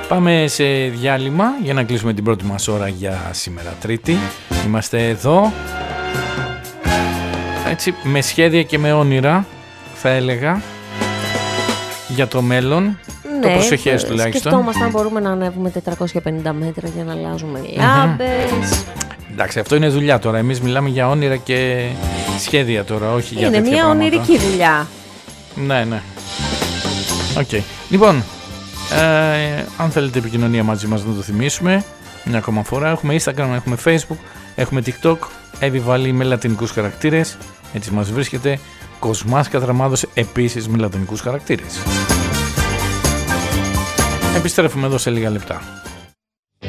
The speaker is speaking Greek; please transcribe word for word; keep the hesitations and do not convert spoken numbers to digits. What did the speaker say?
Πάμε σε διάλειμμα για να κλείσουμε την πρώτη μας ώρα για σήμερα Τρίτη. Είμαστε εδώ έτσι με σχέδια και με όνειρα, θα έλεγα, για το μέλλον. Ναι, το προσεχές τουλάχιστον. Σκεφτόμαστε αν μπορούμε να ανέβουμε τετρακόσια πενήντα μέτρα για να αλλάζουμε λάμπες. Mm-hmm. Εντάξει, αυτό είναι δουλειά τώρα. Εμείς μιλάμε για όνειρα και σχέδια τώρα, όχι είναι για τέτοια μια πράγματα. ονειρική δουλειά. Ναι, ναι. Οκ. Okay. Λοιπόν, ε, αν θέλετε επικοινωνία μαζί μας να το θυμίσουμε μια ακόμα φορά. Έχουμε Instagram, έχουμε Facebook, έχουμε TikTok. Εύη με λατινικούς χαρακτήρες. Έτσι μας βρίσκεται. Κοσμάς Κατραμάδος επίσης με λατινικούς χαρακτήρες. Επιστρέφουμε εδώ σε λίγα λεπτά.